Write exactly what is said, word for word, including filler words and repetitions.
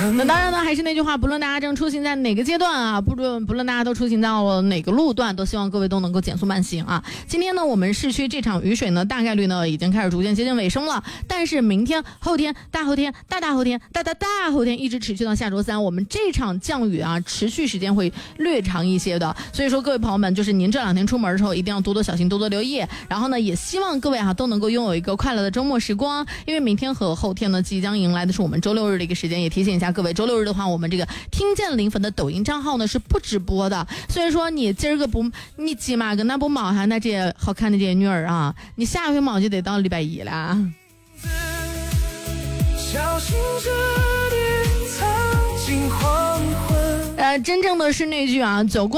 那当然呢，还是那句话，不论大家正出行在哪个阶段啊，不论不论大家都出行到了哪个路段，都希望各位都能够减速慢行啊。今天呢，我们市区这场雨水呢，大概率呢已经开始逐渐接近尾声了，但是明天、后天、大后天、大大后天、大大大后天一直持续到下周三，我们这场降雨啊，持续时间会略长一些的。所以说，各位朋友们，就是您这两天出门的时候，一定要多多小心，多多留意。然后呢，也希望各位啊都能够拥有一个快乐的周末时光，因为明天和后天呢，即将迎来的是我们周六日的一个时间。也提醒一下各位，周六日的话，我们这个听见临汾的抖音账号呢是不直播的。所以说，你今儿个不，你起码跟那不卯下那这些好看的这些女儿啊，你下回卯就得到礼拜一了。小心着点，藏进黄昏。呃，真正的是那句啊，走过。